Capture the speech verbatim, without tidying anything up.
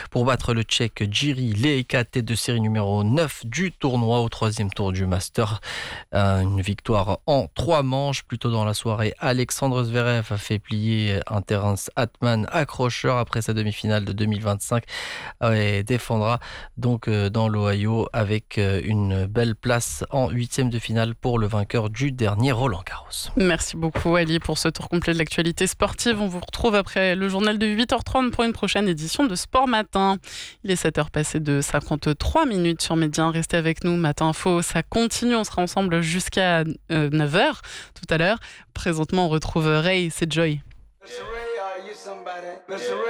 pour battre le Tchèque Jiří Lehečka, tête de série numéro neuf du tournoi au troisième tour du Master. Euh, une victoire en trois manches. Plus tôt dans la soirée, Alexandre Zverev a fait plier un Terence Atman accrocheur après sa demi-finale de deux mille vingt-cinq et défendra donc dans l'Ohio avec une belle place en huitième de finale pour le vainqueur du dernier Roland Garros. Merci beaucoup Ali pour ce tour complet de l'actualité sportive. On vous retrouve après le journal de huit heures trente pour une prochaine édition de Sport Matin. Il est sept heures passées de cinquante-trois minutes sur Média. Restez avec nous, Matin Info, ça continue. On sera ensemble jusqu'à euh, neuf heures tout à l'heure. Présentement, on retrouve Ray, c'est Joy.